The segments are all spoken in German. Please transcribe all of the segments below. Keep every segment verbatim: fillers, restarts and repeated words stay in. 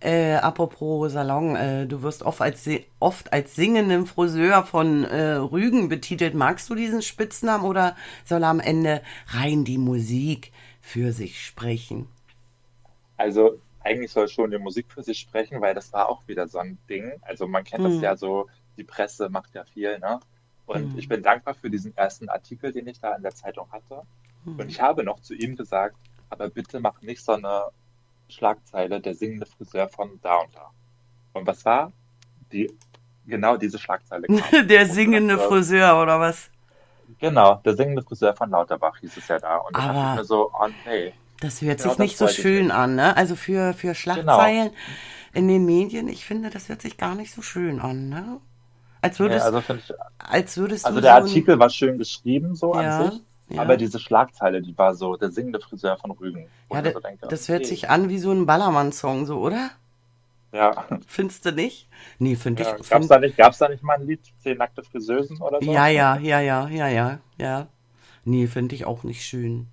Äh, apropos Salon, äh, du wirst oft als, si- oft als singenden Friseur von äh, Rügen betitelt. Magst du diesen Spitznamen oder soll am Ende rein die Musik für sich sprechen? Also eigentlich soll schon die Musik für sich sprechen, weil das war auch wieder so ein Ding. Also man kennt das Hm, ja so, die Presse macht ja viel, ne? Und ich hm, bin dankbar für diesen ersten Artikel, den ich da in der Zeitung hatte. Und hm. ich habe noch zu ihm gesagt, aber bitte mach nicht so eine Schlagzeile, der singende Friseur von da und da. Und was war? Die, genau diese Schlagzeile kam. Der Wo ich gedacht singende habe, Friseur oder was? genau, der singende Friseur von Lauterbach hieß es ja da. Und da dachte ich mir Aber so, oh nee, das hört genau sich nicht das so wollte ich schön nicht. an, ne? Also für, für Genau. Schlagzeilen in den Medien, ich finde, das hört sich gar nicht so schön an, ne? Als Nee, würdest, also finde ich, als würdest also du der so ein, Artikel war schön geschrieben, so an ja, sich, aber ja, diese Schlagzeile, die war so, der singende Friseur von Rügen, wo ja, ich mir das, so denke, das hört okay, sich an wie so ein Ballermann-Song, so, oder? ja, Findest du nicht? Nee, finde ich, ja, gab's find, da nicht, gab's da nicht mal ein Lied, Zehn nackte Friseusen oder so? ja, ja, ja, ja, ja, ja, ja. Nee, finde ich auch nicht schön.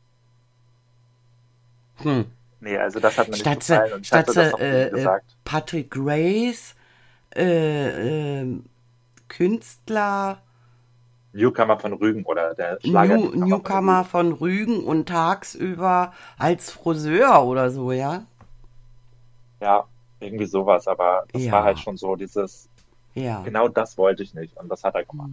Hm. Nee, also das hat mir nicht Statt sie, gefallen und ich statt hatte sie, das auch zu ihm äh, äh, gesagt. Patrick Grace, äh, äh, Künstler, Newcomer von Rügen oder der New, Schlager-Newcomer von Newcomer Rügen. von Rügen und tagsüber als Friseur oder so, ja? Ja, irgendwie sowas, aber das war halt Ja, schon so dieses, ja, genau das wollte ich nicht und das hat er gemacht.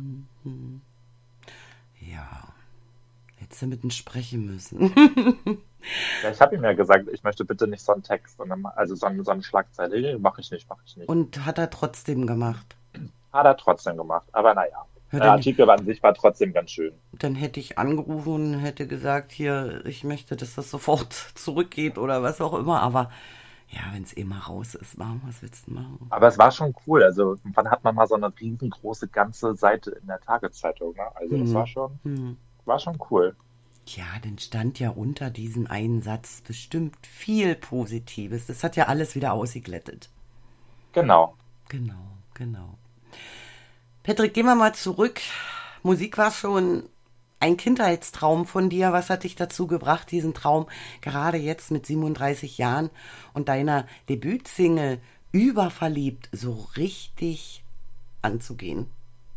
ja. Hättest du mit ihm sprechen müssen. Ja, ich habe ihm ja gesagt, ich möchte bitte nicht so einen Text, sondern, also so eine, so eine Schlagzeile. Nee, mache ich nicht, mache ich nicht. Und hat er trotzdem gemacht. Hat er trotzdem gemacht, aber naja. Ja, Der dann, Artikel an sich war trotzdem ganz schön. dann hätte ich angerufen und hätte gesagt, hier, ich möchte, dass das sofort zurückgeht oder was auch immer. Aber ja, wenn es eh mal raus ist, machen, was willst du machen? Aber es war schon cool. Also, wann hat man mal so eine riesengroße ganze Seite in der Tageszeitung, ne? Also, das war Hm, schon, hm. war schon cool. Ja, dann stand ja unter diesem einen Satz bestimmt viel Positives. Das hat ja alles wieder ausgeglättet. Genau. Genau, genau. Patrick, gehen wir mal zurück. Musik war schon ein Kindheitstraum von dir. Was hat dich dazu gebracht, diesen Traum gerade jetzt mit siebenunddreißig Jahren und deiner Debütsingle Überverliebt so richtig anzugehen?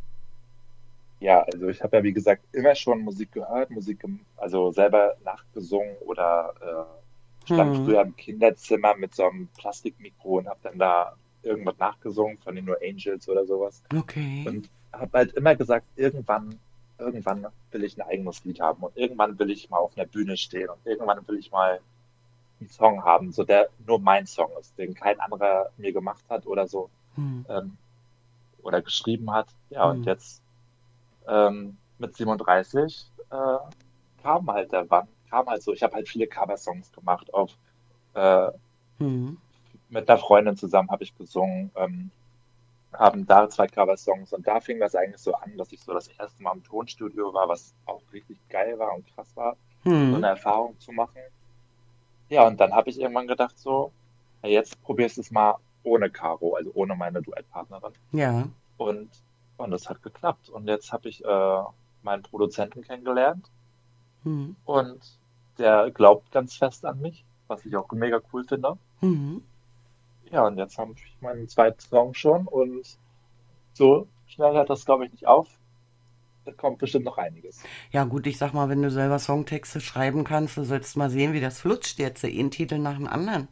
Ja, also ich habe ja, wie gesagt, immer schon Musik gehört, Musik, gem- also selber nachgesungen oder äh, stand Hm, früher im Kinderzimmer mit so einem Plastikmikro und habe dann da irgendwas nachgesungen von den No Angels oder sowas. okay. Und habe halt immer gesagt, irgendwann, irgendwann will ich ein eigenes Lied haben und irgendwann will ich mal auf einer Bühne stehen und irgendwann will ich mal einen Song haben, so der nur mein Song ist, den kein anderer mir gemacht hat oder so Hm, ähm, oder geschrieben hat. Ja, und hm, jetzt ähm, mit siebenunddreißig äh, kam halt der Wann, kam halt so, ich habe halt viele Coversongs gemacht auf äh, hm, mit einer Freundin zusammen habe ich gesungen, ähm, haben da zwei Coversongs und da fing das eigentlich so an, dass ich so das erste Mal im Tonstudio war, was auch richtig geil war und krass war, so hm. eine Erfahrung zu machen. Ja, und dann habe ich irgendwann gedacht so, ja, jetzt probierst du es mal ohne Caro, also ohne meine Duettpartnerin. Ja. Und, und das hat geklappt. Und jetzt habe ich äh, meinen Produzenten kennengelernt Hm, und der glaubt ganz fest an mich, was ich auch mega cool finde. hm. Ja, und jetzt habe ich meinen zweiten Song schon und so schnell hört das, glaube ich, nicht auf. Da kommt bestimmt noch einiges. Ja gut, ich sag mal, wenn du selber Songtexte schreiben kannst, du sollst mal sehen, wie das flutscht jetzt, ein Titel nach dem anderen.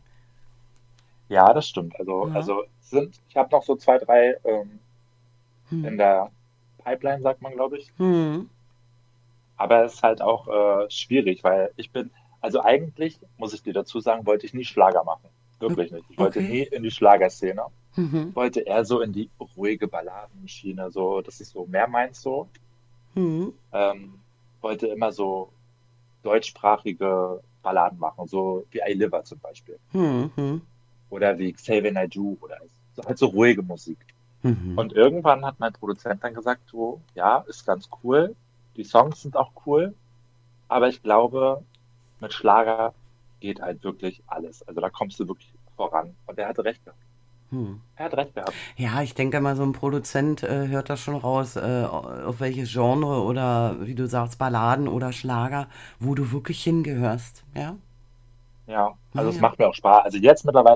Ja, das stimmt. Also, Ja. also sind, ich habe noch so zwei, drei ähm, Hm. in der Pipeline, sagt man, glaube ich. Hm. Aber es ist halt auch äh, schwierig, weil ich bin, also eigentlich, muss ich dir dazu sagen, wollte ich nie Schlager machen. O- Wirklich nicht. Ich wollte Okay. nie in die Schlagerszene. Mhm. Ich wollte eher so in die ruhige Balladenschiene, so, das ist so mehr meins so. Mhm. Ähm, wollte immer so deutschsprachige Balladen machen, so wie I Liver zum Beispiel. Mhm. Oder wie Xavier Naidoo oder so, halt so ruhige Musik. Mhm. Und irgendwann hat mein Produzent dann gesagt, so, ja, ist ganz cool. Die Songs sind auch cool, aber ich glaube, mit Schlager geht halt wirklich alles. Also da kommst du wirklich voran. Und er hatte recht gehabt. Hm. Er hat recht gehabt. Ja, ich denke mal, so ein Produzent äh, hört das schon raus, äh, auf welches Genre oder wie du sagst, Balladen oder Schlager, wo du wirklich hingehörst. Ja? Ja, also es Naja. macht mir auch Spaß. Also jetzt mittlerweile